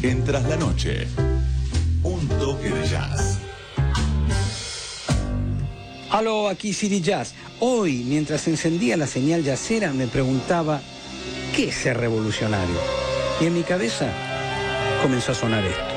En Tras la Noche, un toque de jazz. Aló, aquí City Jazz. Hoy, mientras encendía la señal jazzera, me preguntaba, ¿qué es ser revolucionario? Y en mi cabeza comenzó a sonar esto.